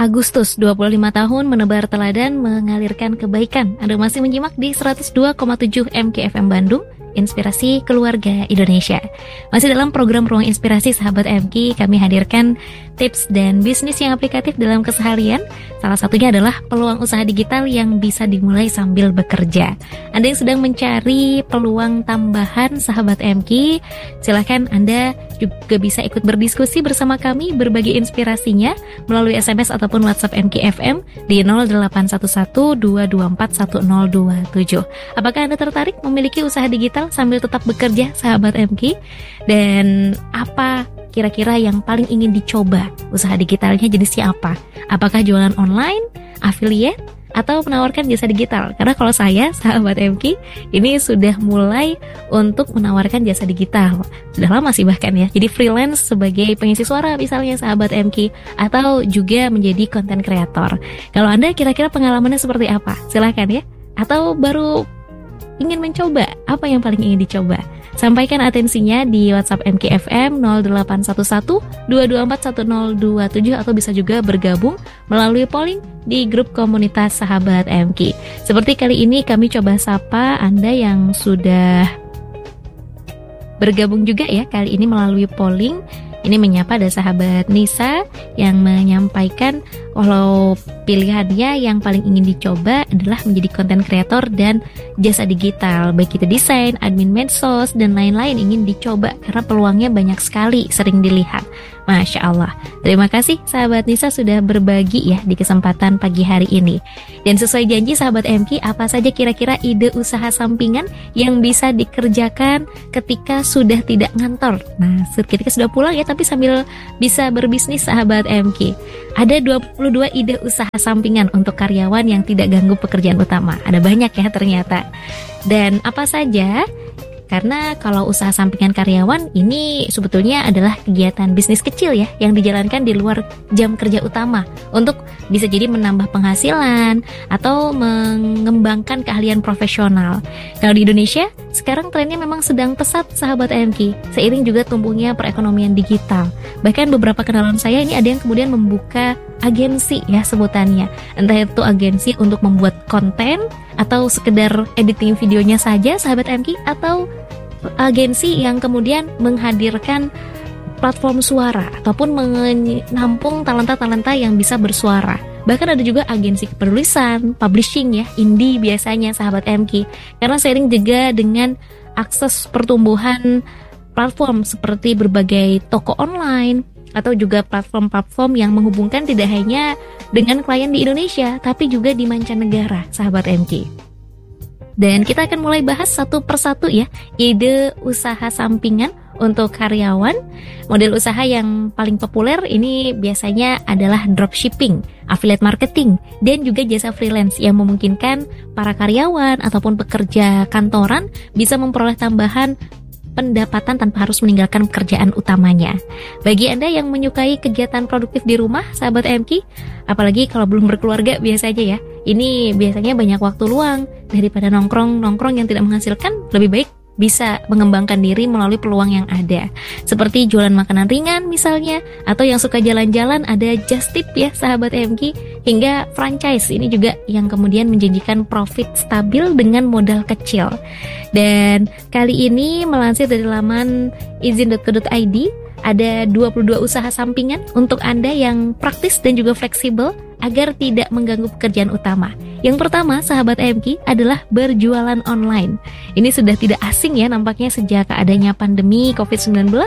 Agustus, 25 tahun menebar teladan, mengalirkan kebaikan. Anda masih menyimak di 102,7 MKFM Bandung, Inspirasi Keluarga Indonesia. Masih dalam program Ruang Inspirasi Sahabat MK, kami hadirkan tips dan bisnis yang aplikatif dalam keseharian. Salah satunya adalah peluang usaha digital yang bisa dimulai sambil bekerja. Anda yang sedang mencari peluang tambahan Sahabat MK, silakan Anda juga bisa ikut berdiskusi bersama kami, berbagi inspirasinya melalui SMS ataupun WhatsApp MKFM di 0811-224-1027. Apakah Anda tertarik memiliki usaha digital sambil tetap bekerja, Sahabat MK? Dan apa kira-kira yang paling ingin dicoba? Usaha digitalnya jenisnya apa? Apakah jualan online, affiliate, atau menawarkan jasa digital? Karena kalau saya, Sahabat MK, ini sudah mulai untuk menawarkan jasa digital. Sudah lama sih bahkan ya. Jadi freelance sebagai pengisi suara misalnya, Sahabat MK, atau juga menjadi content creator. Kalau Anda kira-kira pengalamannya seperti apa? Silakan ya. Atau baru ingin mencoba? Apa yang paling ingin dicoba? Sampaikan atensinya di WhatsApp MKFM 0811-224-1027 atau bisa juga bergabung melalui polling di grup komunitas Sahabat MK. Seperti kali ini kami coba sapa Anda yang sudah bergabung juga ya kali ini melalui polling. Ini menyapa ada Sahabat Nisa yang menyampaikan kalau pilihannya yang paling ingin dicoba adalah menjadi content creator dan jasa digital, baik itu desain, admin medsos, dan lain-lain ingin dicoba karena peluangnya banyak sekali, sering dilihat. Masya Allah. Terima kasih Sahabat Nisa sudah berbagi ya di kesempatan pagi hari ini. Dan sesuai janji Sahabat MK, apa saja kira-kira ide usaha sampingan yang bisa dikerjakan ketika sudah tidak ngantor? Nah, ketika sudah pulang ya tapi sambil bisa berbisnis, Sahabat MK. Ada 22 ide usaha sampingan untuk karyawan yang tidak ganggu pekerjaan utama. Ada banyak ya ternyata. Dan apa saja? Karena kalau usaha sampingan karyawan ini sebetulnya adalah kegiatan bisnis kecil ya yang dijalankan di luar jam kerja utama untuk bisa jadi menambah penghasilan atau mengembangkan keahlian profesional. Kalau di Indonesia sekarang trennya memang sedang pesat, Sahabat MK, seiring juga tumbuhnya perekonomian digital. Bahkan beberapa kenalan saya ini ada yang kemudian membuka agensi ya sebutannya, entah itu agensi untuk membuat konten atau sekedar editing videonya saja, Sahabat MK, atau agensi yang kemudian menghadirkan platform suara ataupun menampung talenta-talenta yang bisa bersuara. Bahkan ada juga agensi kepenulisan, publishing ya, indie biasanya, Sahabat MK. Karena seiring juga dengan akses pertumbuhan platform seperti berbagai toko online atau juga platform-platform yang menghubungkan tidak hanya dengan klien di Indonesia, tapi juga di mancanegara, Sahabat MK. Dan kita akan mulai bahas satu persatu ya, ide usaha sampingan untuk karyawan. Model usaha yang paling populer ini biasanya adalah dropshipping, affiliate marketing, dan juga jasa freelance yang memungkinkan para karyawan ataupun pekerja kantoran bisa memperoleh tambahan pendapatan tanpa harus meninggalkan pekerjaan utamanya. Bagi Anda yang menyukai kegiatan produktif di rumah, Sahabat MK, apalagi kalau belum berkeluarga biasanya ya, ini biasanya banyak waktu luang, daripada nongkrong yang tidak menghasilkan, lebih baik bisa mengembangkan diri melalui peluang yang ada. Seperti jualan makanan ringan misalnya, atau yang suka jalan-jalan ada just tip ya, Sahabat MK, hingga franchise ini juga yang kemudian menjanjikan profit stabil dengan modal kecil. Dan kali ini melansir dari laman izin.co.id, ada 22 usaha sampingan untuk Anda yang praktis dan juga fleksibel agar tidak mengganggu pekerjaan utama. Yang pertama, Sahabat MK, adalah berjualan online. Ini sudah tidak asing ya nampaknya sejak adanya pandemi COVID-19.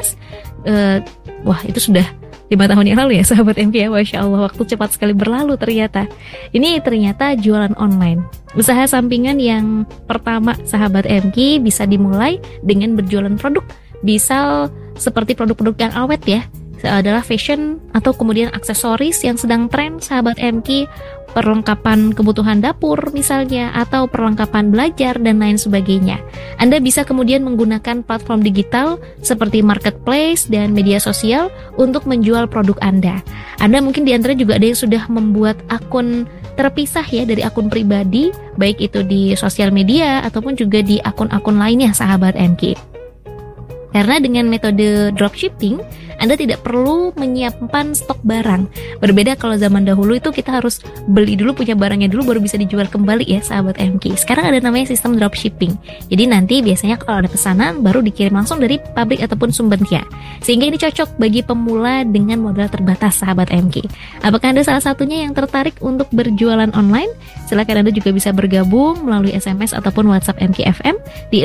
Wah, itu sudah 5 tahun yang lalu ya, Sahabat MK ya. Masya Allah, waktu cepat sekali berlalu ternyata. Ini ternyata jualan online. Usaha sampingan yang pertama, Sahabat MK, bisa dimulai dengan berjualan produk. Bisa seperti produk-produk yang awet ya, adalah fashion atau kemudian aksesoris yang sedang tren, Sahabat MK, perlengkapan kebutuhan dapur misalnya, atau perlengkapan belajar dan lain sebagainya. Anda bisa kemudian menggunakan platform digital seperti marketplace dan media sosial untuk menjual produk Anda. Anda mungkin di antara juga ada yang sudah membuat akun terpisah ya dari akun pribadi, baik itu di sosial media ataupun juga di akun-akun lainnya, Sahabat MK. Karena dengan metode dropshipping, Anda tidak perlu menyimpan stok barang. Berbeda kalau zaman dahulu itu kita harus beli dulu, punya barangnya dulu baru bisa dijual kembali ya sahabat MK. Sekarang ada namanya sistem dropshipping. Jadi nanti biasanya kalau ada pesanan baru dikirim langsung dari pabrik ataupun sumbernya. Sehingga ini cocok bagi pemula dengan modal terbatas sahabat MK. Apakah Anda salah satunya yang tertarik untuk berjualan online? Silakan Anda juga bisa bergabung melalui SMS ataupun WhatsApp MKFM di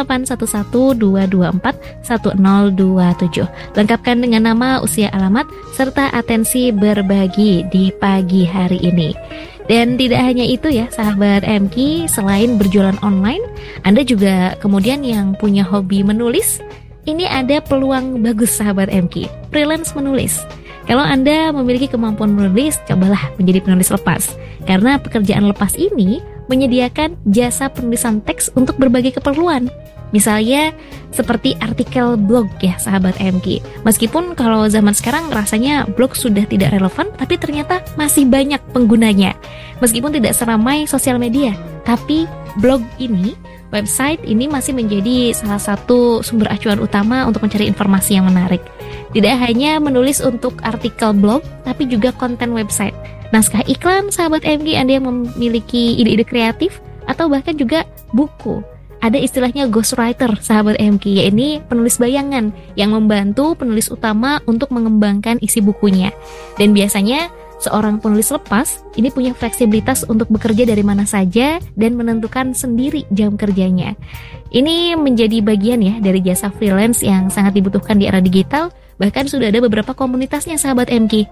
081122410027. Lengkapkan dengan nama, usia, alamat, serta atensi berbagi di pagi hari ini. Dan tidak hanya itu ya sahabat MK, selain berjualan online, Anda juga kemudian yang punya hobi menulis, ini ada peluang bagus sahabat MK, freelance menulis. Kalau Anda memiliki kemampuan menulis, cobalah menjadi penulis lepas. Karena pekerjaan lepas ini menyediakan jasa penulisan teks untuk berbagai keperluan. Misalnya seperti artikel blog ya sahabat MK. Meskipun kalau zaman sekarang rasanya blog sudah tidak relevan, tapi ternyata masih banyak penggunanya. Meskipun tidak seramai sosial media, tapi blog ini, website ini masih menjadi salah satu sumber acuan utama untuk mencari informasi yang menarik. Tidak hanya menulis untuk artikel blog, tapi juga konten website. Naskah iklan sahabat MK, Anda yang memiliki ide-ide kreatif, atau bahkan juga buku. Ada istilahnya ghostwriter sahabat MK, yaitu penulis bayangan yang membantu penulis utama untuk mengembangkan isi bukunya. Dan biasanya seorang penulis lepas ini punya fleksibilitas untuk bekerja dari mana saja dan menentukan sendiri jam kerjanya. Ini menjadi bagian ya dari jasa freelance yang sangat dibutuhkan di era digital. Bahkan sudah ada beberapa komunitasnya sahabat MK.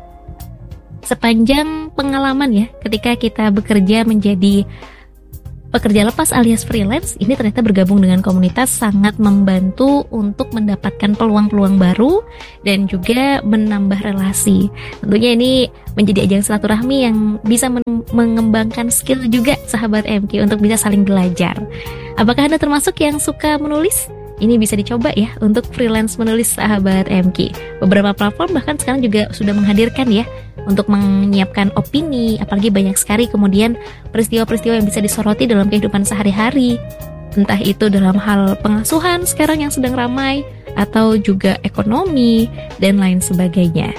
Sepanjang pengalaman ya, ketika kita bekerja menjadi pekerja lepas alias freelance, ini ternyata bergabung dengan komunitas sangat membantu untuk mendapatkan peluang-peluang baru dan juga menambah relasi. Tentunya ini menjadi ajang silaturahmi yang bisa mengembangkan skill juga sahabat MK untuk bisa saling belajar. Apakah Anda termasuk yang suka menulis? Ini bisa dicoba ya untuk freelance menulis sahabat MK. Beberapa platform bahkan sekarang juga sudah menghadirkan ya untuk menyiapkan opini, apalagi banyak sekali kemudian peristiwa-peristiwa yang bisa disoroti dalam kehidupan sehari-hari. Entah itu dalam hal pengasuhan sekarang yang sedang ramai, atau juga ekonomi, dan lain sebagainya.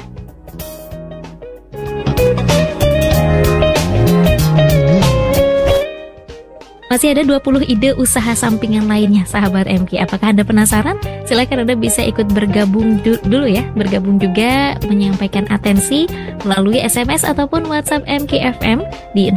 Masih ada 20 ide usaha sampingan lainnya sahabat MK. Apakah Anda penasaran? Silakan Anda bisa ikut bergabung dulu ya. Bergabung juga menyampaikan atensi melalui SMS ataupun WhatsApp MKFM di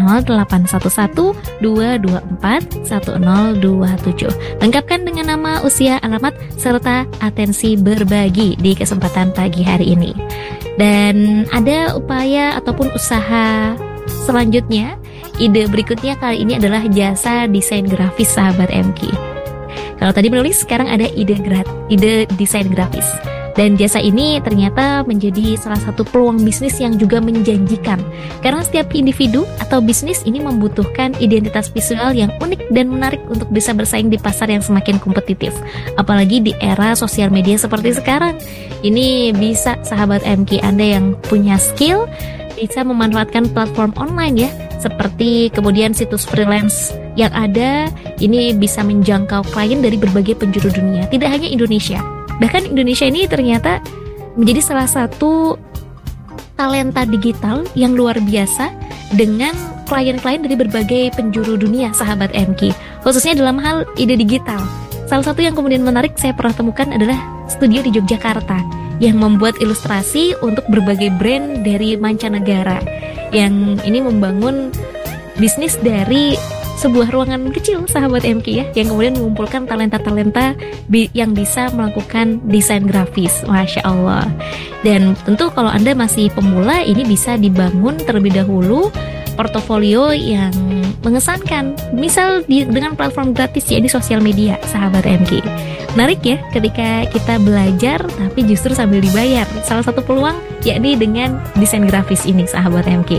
081122410027. Lengkapkan dengan nama, usia, alamat, serta atensi berbagi di kesempatan pagi hari ini. Dan ada upaya ataupun usaha selanjutnya. Ide berikutnya kali ini adalah jasa desain grafis sahabat MK. Kalau tadi menulis, sekarang ada ide desain grafis. Dan jasa ini ternyata menjadi salah satu peluang bisnis yang juga menjanjikan. Karena setiap individu atau bisnis ini membutuhkan identitas visual yang unik dan menarik untuk bisa bersaing di pasar yang semakin kompetitif. Apalagi di era sosial media seperti sekarang. Ini bisa sahabat MK, Anda yang punya skill bisa memanfaatkan platform online ya, seperti kemudian situs freelance yang ada, ini bisa menjangkau klien dari berbagai penjuru dunia, tidak hanya Indonesia. Bahkan Indonesia ini ternyata menjadi salah satu talenta digital yang luar biasa dengan klien-klien dari berbagai penjuru dunia sahabat MK, khususnya dalam hal ide digital. Salah satu yang kemudian menarik saya pernah temukan adalah studio di Yogyakarta yang membuat ilustrasi untuk berbagai brand dari mancanegara, yang ini membangun bisnis dari sebuah ruangan kecil sahabat MK ya, yang kemudian mengumpulkan talenta-talenta yang bisa melakukan desain grafis. Masya Allah. Dan tentu kalau Anda masih pemula, ini bisa dibangun terlebih dahulu portofolio yang mengesankan, misal dengan platform gratis ya di sosial media sahabat MK. Menarik ya ketika kita belajar tapi justru sambil dibayar. Salah satu peluang yakni dengan desain grafis ini sahabat MK.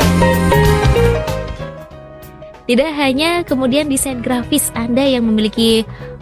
Tidak hanya kemudian desain grafis, Anda yang memiliki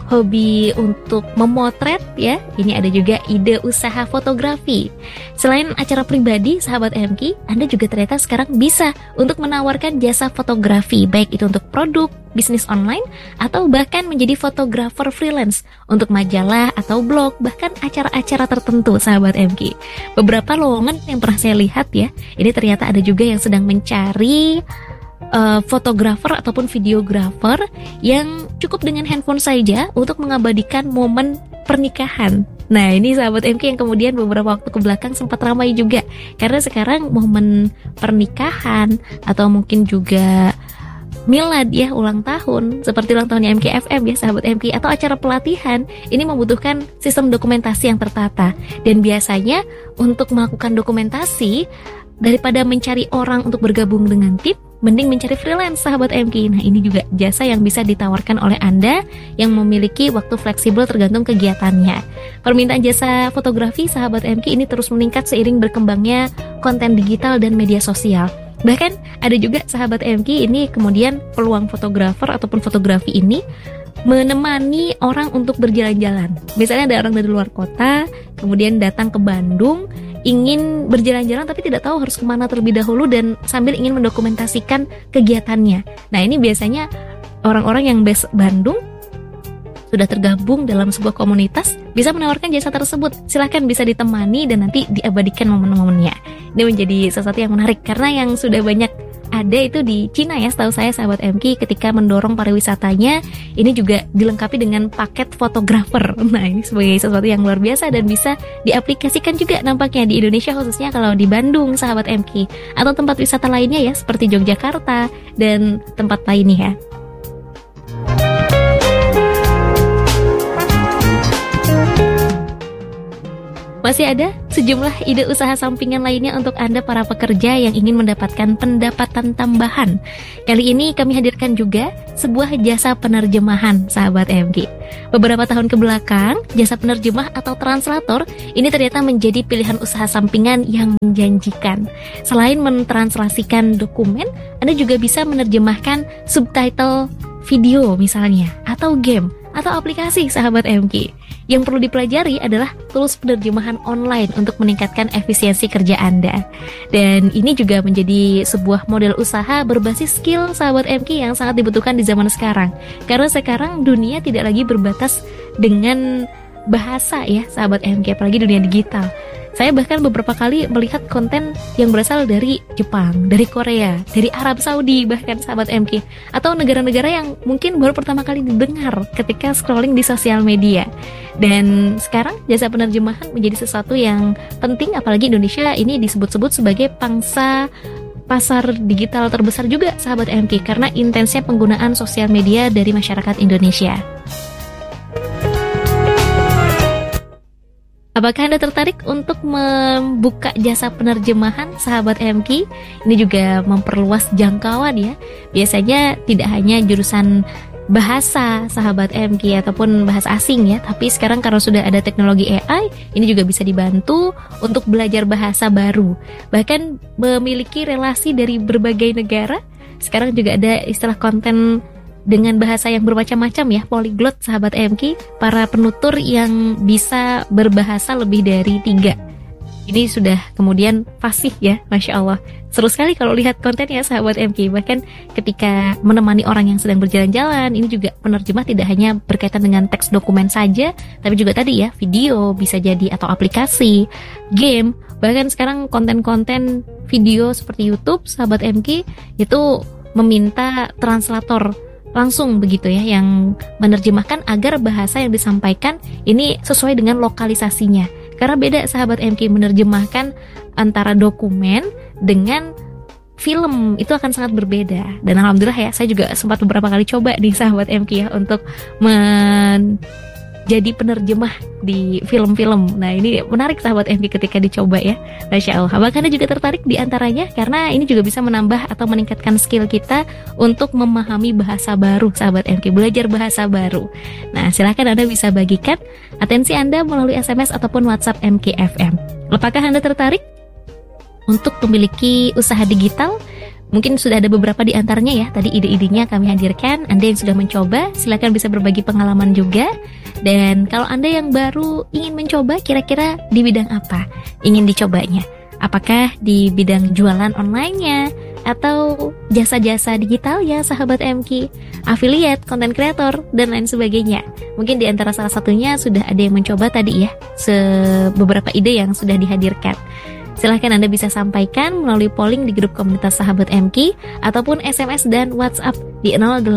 hobi untuk memotret ya, ini ada juga ide usaha fotografi. Selain acara pribadi, sahabat MK, Anda juga ternyata sekarang bisa untuk menawarkan jasa fotografi, baik itu untuk produk, bisnis online, atau bahkan menjadi fotografer freelance untuk majalah atau blog, bahkan acara-acara tertentu, sahabat MK. Beberapa lowongan yang pernah saya lihat ya, ini ternyata ada juga yang sedang mencari fotografer ataupun videografer yang cukup dengan handphone saja untuk mengabadikan momen pernikahan. Nah, ini sahabat MK yang kemudian beberapa waktu ke belakang sempat ramai juga, karena sekarang momen pernikahan atau mungkin juga milad ya, ulang tahun seperti ulang tahunnya MKFM ya sahabat MK, atau acara pelatihan, ini membutuhkan sistem dokumentasi yang tertata. Dan biasanya untuk melakukan dokumentasi, daripada mencari orang untuk bergabung dengan tim, mending mencari freelance sahabat MK. Nah, ini juga jasa yang bisa ditawarkan oleh Anda yang memiliki waktu fleksibel tergantung kegiatannya. Permintaan jasa fotografi sahabat MK ini terus meningkat seiring berkembangnya konten digital dan media sosial. Bahkan ada juga sahabat MK ini kemudian peluang fotografer ataupun fotografi ini menemani orang untuk berjalan-jalan. Misalnya ada orang dari luar kota kemudian datang ke Bandung, ingin berjalan-jalan tapi tidak tahu harus kemana terlebih dahulu dan sambil ingin mendokumentasikan kegiatannya. Nah, ini biasanya orang-orang yang base Bandung sudah tergabung dalam sebuah komunitas bisa menawarkan jasa tersebut. Silahkan bisa ditemani dan nanti diabadikan momen-momennya. Ini menjadi sesuatu yang menarik karena yang sudah banyak ada itu di Cina ya, setahu saya sahabat MK, ketika mendorong pariwisatanya ini juga dilengkapi dengan paket fotografer. Nah, ini sebagai sesuatu yang luar biasa dan bisa diaplikasikan juga nampaknya di Indonesia, khususnya kalau di Bandung sahabat MK, atau tempat wisata lainnya ya seperti Yogyakarta dan tempat lainnya ya. Masih ada sejumlah ide usaha sampingan lainnya untuk Anda para pekerja yang ingin mendapatkan pendapatan tambahan. Kali ini kami hadirkan juga sebuah jasa penerjemahan sahabat MK. Beberapa tahun ke belakang, jasa penerjemah atau translator ini ternyata menjadi pilihan usaha sampingan yang menjanjikan. Selain mentranslasikan dokumen, Anda juga bisa menerjemahkan subtitle video misalnya, atau game, atau aplikasi sahabat MK. Yang perlu dipelajari adalah tools penerjemahan online untuk meningkatkan efisiensi kerja Anda. Dan ini juga menjadi sebuah model usaha berbasis skill sahabat MK yang sangat dibutuhkan di zaman sekarang. Karena sekarang dunia tidak lagi berbatas dengan bahasa ya sahabat MK, apalagi dunia digital. Saya bahkan beberapa kali melihat konten yang berasal dari Jepang, dari Korea, dari Arab Saudi bahkan sahabat MK, atau negara-negara yang mungkin baru pertama kali didengar ketika scrolling di sosial media. Dan sekarang jasa penerjemahan menjadi sesuatu yang penting, apalagi Indonesia ini disebut-sebut sebagai pangsa pasar digital terbesar juga sahabat MK karena intensnya penggunaan sosial media dari masyarakat Indonesia. Apakah Anda tertarik untuk membuka jasa penerjemahan sahabat MK? Ini juga memperluas jangkauan ya. Biasanya tidak hanya jurusan bahasa sahabat MK ataupun bahasa asing ya, tapi sekarang karena sudah ada teknologi AI, ini juga bisa dibantu untuk belajar bahasa baru. Bahkan memiliki relasi dari berbagai negara. Sekarang juga ada istilah konten dengan bahasa yang bermacam-macam ya, polyglot sahabat MK, para penutur yang bisa berbahasa lebih dari 3. Ini sudah kemudian fasih ya, Masya Allah. Seru sekali kalau lihat kontennya sahabat MK. Bahkan ketika menemani orang yang sedang berjalan-jalan, ini juga penerjemah tidak hanya berkaitan dengan teks dokumen saja, tapi juga tadi ya, video bisa jadi, atau aplikasi, game. Bahkan sekarang konten-konten video seperti YouTube sahabat MK itu meminta translator langsung begitu ya, yang menerjemahkan agar bahasa yang disampaikan ini sesuai dengan lokalisasinya. Karena beda sahabat MK menerjemahkan antara dokumen dengan film, itu akan sangat berbeda. Dan alhamdulillah ya, saya juga sempat beberapa kali coba nih sahabat MK ya untuk jadi penerjemah di film-film. Nah, ini menarik sahabat MK ketika dicoba ya, Masya Allah. Apakah Anda juga tertarik di antaranya? Karena ini juga bisa menambah atau meningkatkan skill kita untuk memahami bahasa baru sahabat MK, belajar bahasa baru. Nah, silakan Anda bisa bagikan atensi Anda melalui SMS ataupun WhatsApp MKFM. Apakah Anda tertarik untuk memiliki usaha digital? Mungkin sudah ada beberapa di antaranya ya, tadi ide-idenya kami hadirkan. Anda yang sudah mencoba, silakan bisa berbagi pengalaman juga. Dan kalau Anda yang baru ingin mencoba, kira-kira di bidang apa ingin dicobanya? Apakah di bidang jualan online-nya, atau jasa-jasa digital ya sahabat MQ, affiliate, content creator, dan lain sebagainya. Mungkin di antara salah satunya sudah ada yang mencoba tadi ya, beberapa ide yang sudah dihadirkan. Silahkan Anda bisa sampaikan melalui polling di grup komunitas sahabat MQ ataupun SMS dan WhatsApp di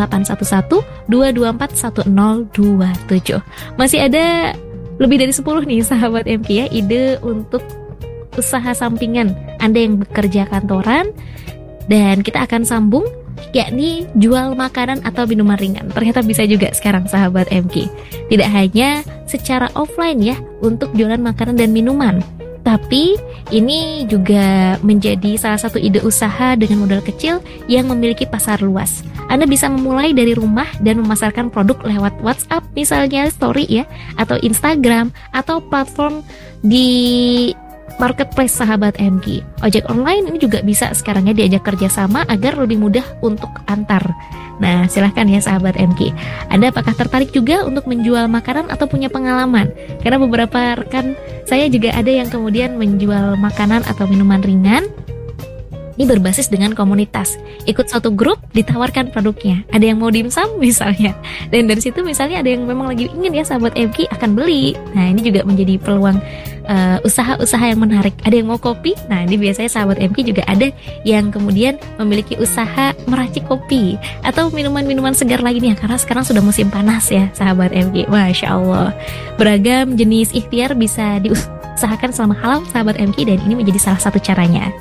0811-224-1027. Masih ada lebih dari 10 nih sahabat MQ ya, ide untuk usaha sampingan Anda yang bekerja kantoran. Dan kita akan sambung, yakni jual makanan atau minuman ringan. Ternyata bisa juga sekarang sahabat MQ. Tidak hanya secara offline ya untuk jualan makanan dan minuman, tapi ini juga menjadi salah satu ide usaha dengan modal kecil yang memiliki pasar luas. Anda bisa memulai dari rumah dan memasarkan produk lewat WhatsApp, misalnya story ya, atau Instagram, atau platform di marketplace sahabat MQ. Ojek online ini juga bisa sekarang ya diajak kerjasama agar lebih mudah untuk antar. Nah, silahkan ya sahabat MQ. Anda apakah tertarik juga untuk menjual makanan atau punya pengalaman? Karena beberapa rekan saya juga ada yang kemudian menjual makanan atau minuman ringan. Ini berbasis dengan komunitas. Ikut suatu grup, ditawarkan produknya. Ada yang mau dimsum misalnya. Dan dari situ misalnya ada yang memang lagi ingin ya sahabat MQ akan beli. Nah, ini juga menjadi peluang usaha-usaha yang menarik. Ada yang mau kopi. Nah, ini biasanya sahabat MQ juga ada yang kemudian memiliki usaha meracik kopi atau minuman-minuman segar lainnya, karena sekarang sudah musim panas ya sahabat MQ. Masya Allah, beragam jenis ikhtiar bisa diusahakan selama halal sahabat MQ, dan ini menjadi salah satu caranya.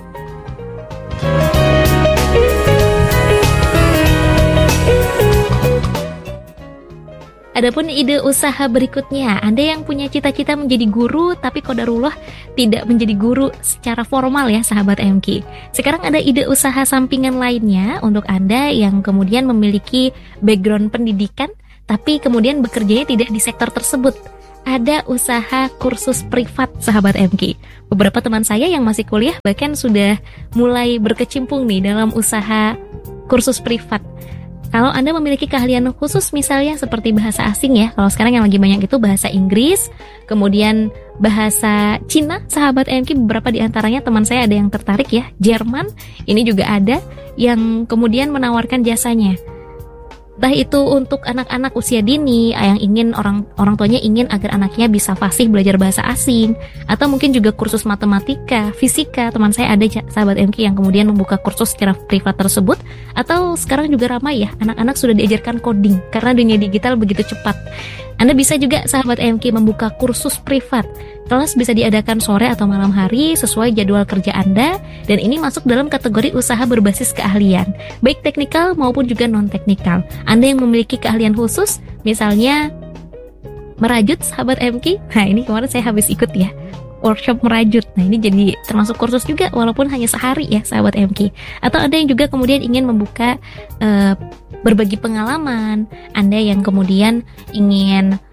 Adapun ide usaha berikutnya, Anda yang punya cita-cita menjadi guru tapi qadarullah tidak menjadi guru secara formal ya sahabat MQ. Sekarang ada ide usaha sampingan lainnya untuk Anda yang kemudian memiliki background pendidikan tapi kemudian bekerjanya tidak di sektor tersebut. Ada usaha kursus privat sahabat MQ. Beberapa teman saya yang masih kuliah bahkan sudah mulai berkecimpung nih dalam usaha kursus privat. Kalau Anda memiliki keahlian khusus misalnya seperti bahasa asing ya, kalau sekarang yang lagi banyak itu bahasa Inggris, kemudian bahasa Cina, sahabat MQ beberapa di antaranya teman saya ada yang tertarik ya, Jerman, ini juga ada yang kemudian menawarkan jasanya. Entah itu untuk anak-anak usia dini yang ingin orang tuanya ingin agar anaknya bisa fasih belajar bahasa asing, atau mungkin juga kursus matematika, fisika. Teman saya ada sahabat MQ yang kemudian membuka kursus secara privat tersebut. Atau sekarang juga ramai ya, anak-anak sudah diajarkan coding karena dunia digital begitu cepat. Anda bisa juga sahabat MQ membuka kursus privat. Kelas bisa diadakan sore atau malam hari sesuai jadwal kerja Anda, dan ini masuk dalam kategori usaha berbasis keahlian, baik teknikal maupun juga non-teknikal. Anda yang memiliki keahlian khusus, misalnya merajut sahabat MQ. Nah, ini kemarin saya habis ikut ya, workshop merajut. Nah, ini jadi termasuk kursus juga walaupun hanya sehari ya sahabat MQ. Atau ada yang juga kemudian ingin membuka berbagi pengalaman, Anda yang kemudian ingin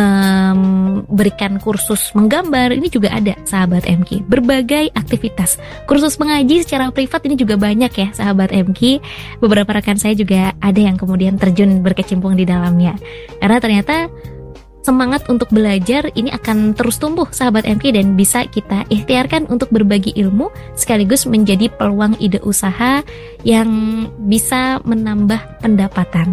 memberikan kursus menggambar, ini juga ada sahabat MQ. Berbagai aktivitas. Kursus mengaji secara privat ini juga banyak ya sahabat MQ. Beberapa rekan saya juga ada yang kemudian terjun berkecimpung di dalamnya. Karena ternyata semangat untuk belajar ini akan terus tumbuh sahabat MQ, dan bisa kita ikhtiarkan untuk berbagi ilmu sekaligus menjadi peluang ide usaha yang bisa menambah pendapatan.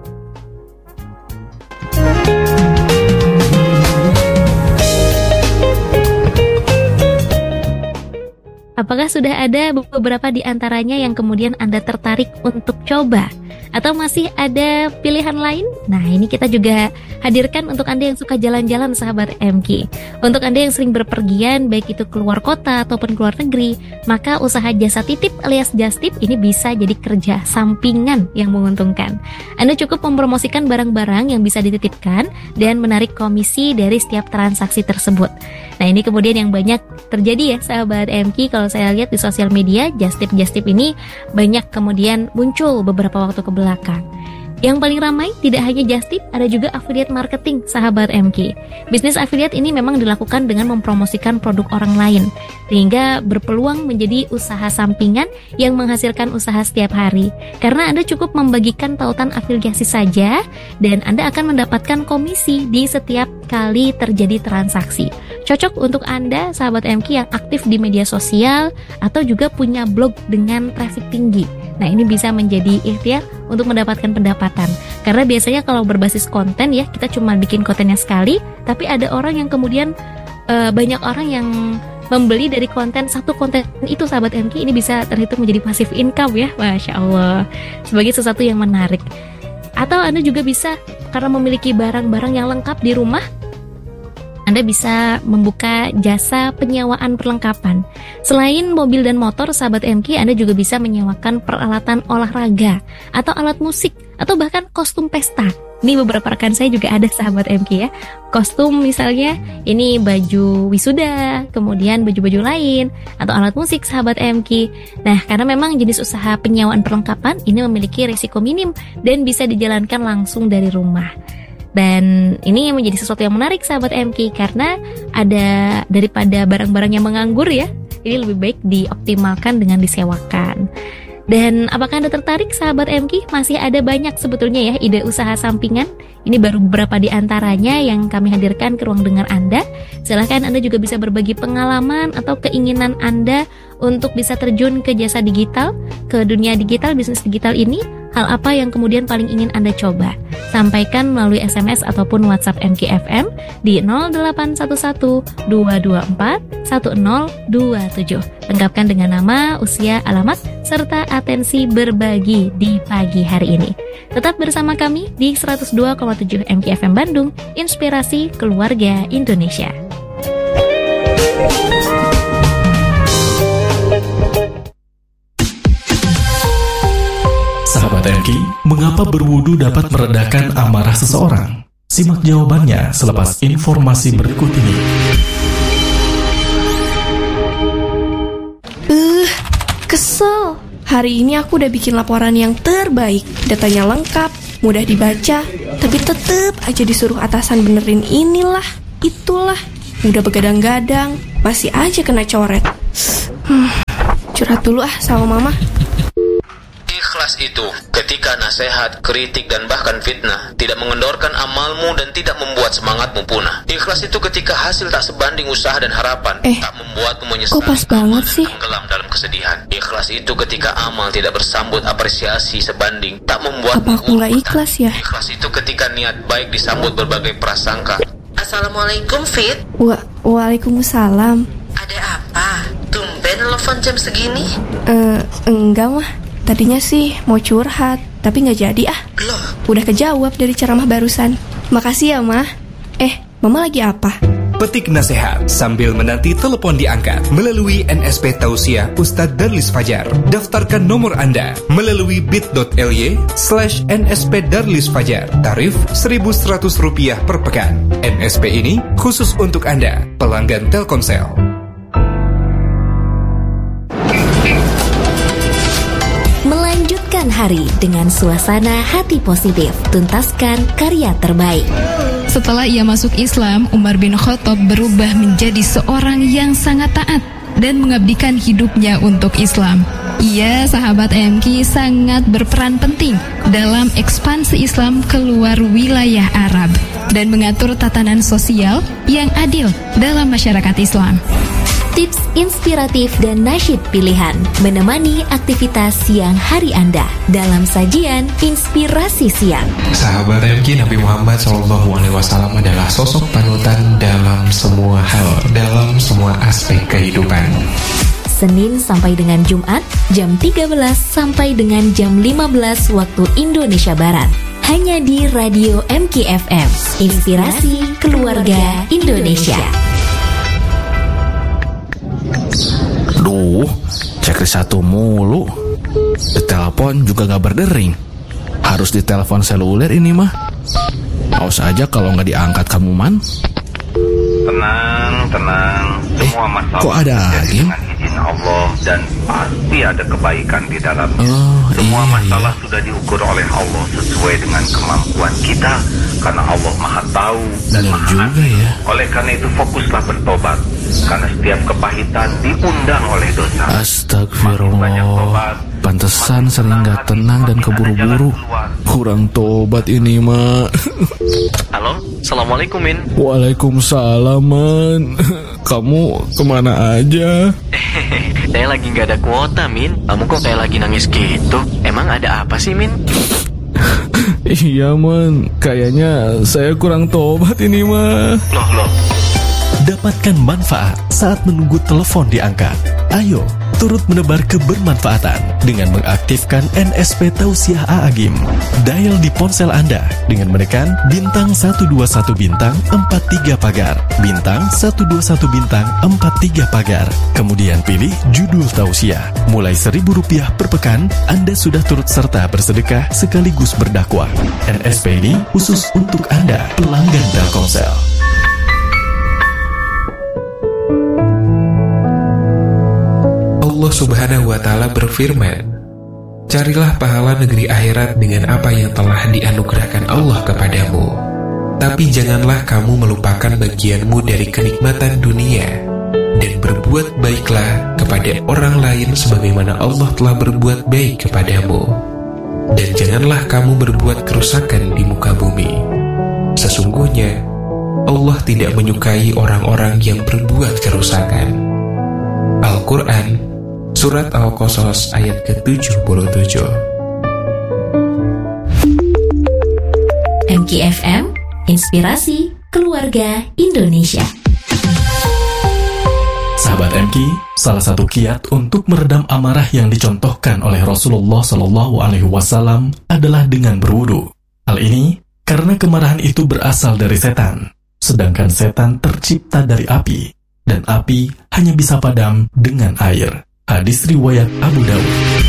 Apakah sudah ada beberapa di antaranya yang kemudian Anda tertarik untuk coba? Atau masih ada pilihan lain? Nah, ini kita juga hadirkan untuk Anda yang suka jalan-jalan sahabat MQ. Untuk Anda yang sering berpergian, baik itu keluar kota ataupun keluar negeri, maka usaha jasa titip alias jastip ini bisa jadi kerja sampingan yang menguntungkan. Anda cukup mempromosikan barang-barang yang bisa dititipkan dan menarik komisi dari setiap transaksi tersebut. Nah, ini kemudian yang banyak terjadi ya sahabat MQ. Kalau saya lihat di sosial media, jastip ini banyak kemudian muncul beberapa waktu ke belakang. Yang paling ramai tidak hanya just tip, ada juga affiliate marketing, sahabat MK. Bisnis affiliate ini memang dilakukan dengan mempromosikan produk orang lain, sehingga berpeluang menjadi usaha sampingan yang menghasilkan usaha setiap hari. Karena Anda cukup membagikan tautan afiliasi saja, dan Anda akan mendapatkan komisi di setiap kali terjadi transaksi. Cocok untuk Anda, sahabat MK yang aktif di media sosial, atau juga punya blog dengan traffic tinggi. Nah, ini bisa menjadi ikhtiar untuk mendapatkan pendapatan. Karena biasanya kalau berbasis konten ya, kita cuma bikin kontennya sekali, tapi ada orang yang kemudian banyak orang yang membeli dari satu konten itu, sahabat MK. Ini bisa terhitung menjadi passive income ya, Masya Allah, sebagai sesuatu yang menarik. Atau Anda juga bisa, karena memiliki barang-barang yang lengkap di rumah, Anda bisa membuka jasa penyewaan perlengkapan. Selain mobil dan motor, sahabat MK, Anda juga bisa menyewakan peralatan olahraga atau alat musik atau bahkan kostum pesta. Ini beberapa rekan saya juga ada, sahabat MK ya. Kostum misalnya, ini baju wisuda, kemudian baju-baju lain atau alat musik, sahabat MK. Nah, karena memang jenis usaha penyewaan perlengkapan ini memiliki risiko minim dan bisa dijalankan langsung dari rumah. Dan ini menjadi sesuatu yang menarik, sahabat MK, karena ada daripada barang-barang yang menganggur ya, ini lebih baik dioptimalkan dengan disewakan. Dan apakah Anda tertarik, sahabat MK? Masih ada banyak sebetulnya ya ide usaha sampingan. Ini baru beberapa di antaranya yang kami hadirkan ke ruang dengar Anda. Silahkan Anda juga bisa berbagi pengalaman atau keinginan Anda untuk bisa terjun ke jasa digital, ke dunia digital, bisnis digital ini. Hal apa yang kemudian paling ingin Anda coba? Sampaikan melalui SMS ataupun WhatsApp MKFM di 0811 224 1027. Lengkapkan dengan nama, usia, alamat, serta atensi berbagi di pagi hari ini. Tetap bersama kami di 102,7 MKFM Bandung, Inspirasi Keluarga Indonesia. Sahabat MK, mengapa berwudu dapat meredakan amarah seseorang? Simak jawabannya selepas informasi berikut ini. Kesel. Hari ini aku udah bikin laporan yang terbaik. Datanya lengkap, mudah dibaca, tapi tetep aja disuruh atasan benerin inilah, itulah. Udah begadang-gadang, masih aja kena coret. Curhat dulu sama mama. Ikhlas itu ketika nasihat, kritik, dan bahkan fitnah tidak mengendorkan amalmu dan tidak membuat semangatmu punah. Ikhlas itu ketika hasil tak sebanding usaha dan harapan, tak membuatmu menyesal, kok pas banget sih? Tenggelam dalam kesedihan. Ikhlas itu ketika amal tidak bersambut apresiasi sebanding, tak membuatmu apa aku nggak ikhlas ya? Ikhlas itu ketika niat baik disambut berbagai prasangka. Assalamualaikum, Fit. Waalaikumsalam. Ada apa? Tumben telepon jam segini? Enggak mah. Tadinya sih mau curhat, tapi nggak jadi ah. Loh? Udah kejawab dari ceramah barusan. Makasih ya, Mah. Mama lagi apa? Petik nasihat sambil menanti telepon diangkat melalui NSP Tausiah Ustadz Darlis Fajar. Daftarkan nomor Anda melalui bit.ly/NSP Darlis Fajar. Tarif Rp1.100 per pekan. NSP ini khusus untuk Anda, pelanggan Telkomsel. Melanjutkan hari dengan suasana hati positif, tuntaskan karya terbaik. Setelah ia masuk Islam, Umar bin Khattab berubah menjadi seorang yang sangat taat dan mengabdikan hidupnya untuk Islam. Ia, sahabat MK, sangat berperan penting dalam ekspansi Islam keluar wilayah Arab dan mengatur tatanan sosial yang adil dalam masyarakat Islam. Tips inspiratif dan nasyid pilihan menemani aktivitas siang hari Anda dalam sajian Inspirasi Siang. Sahabat MK, Nabi Muhammad SAW adalah sosok panutan dalam semua hal, dalam semua aspek kehidupan. Senin sampai dengan Jumat, jam 13 sampai dengan jam 15 waktu Indonesia Barat. Hanya di Radio MKFM, Inspirasi Keluarga Indonesia. Duh, checklist satu mulu. Ditelepon juga gak berdering. Harus ditelepon seluler ini mah. Awas aja kalau gak diangkat kamu, Man. Tenang. Semua masalah kok ada lagi? Allah dan pasti ada kebaikan di dalamnya. Semua masalah sudah diukur oleh Allah sesuai dengan kemampuan kita, karena Allah Maha Tahu dan Maha Adil. Oleh karena itu fokuslah bertobat, karena setiap kepahitan diundang oleh dosa. Astagfirullah, pantesan sering gak tenang dan keburu-buru. Kurang tobat ini, Mak. Halo, Assalamualaikum, Min. Waalaikumsalam, Man. Kamu kemana aja? Saya lagi gak ada kuota, Min. Kamu kok kayak lagi nangis gitu? Emang ada apa sih, Min? Iya, Man. Kayaknya saya kurang tobat ini, mah. Loh. Dapatkan manfaat saat menunggu telepon diangkat. Ayo, turut menebar kebermanfaatan dengan mengaktifkan NSP Tausiah A'agim. Dial di ponsel Anda dengan menekan bintang 121 bintang 43 pagar, bintang 121 bintang 43 pagar. Kemudian pilih judul Tausiah. Mulai Rp1.000 per pekan, Anda sudah turut serta bersedekah sekaligus berdakwah. NSP ini khusus untuk Anda, pelanggan Telkomsel. Allah Subhanahu wa Ta'ala berfirman, "Carilah pahala negeri akhirat dengan apa yang telah dianugerahkan Allah kepadamu. Tapi janganlah kamu melupakan bagianmu dari kenikmatan dunia, dan berbuat baiklah kepada orang lain sebagaimana Allah telah berbuat baik kepadamu. Dan janganlah kamu berbuat kerusakan di muka bumi. Sesungguhnya Allah tidak menyukai orang-orang yang berbuat kerusakan." Al-Quran Surat Al-Qasas ayat ke-77. MKFM, Inspirasi Keluarga Indonesia. Sahabat MK, salah satu kiat untuk meredam amarah yang dicontohkan oleh Rasulullah SAW adalah dengan berwudu. Hal ini karena kemarahan itu berasal dari setan, sedangkan setan tercipta dari api, dan api hanya bisa padam dengan air. Hadis riwayat Abu Daud.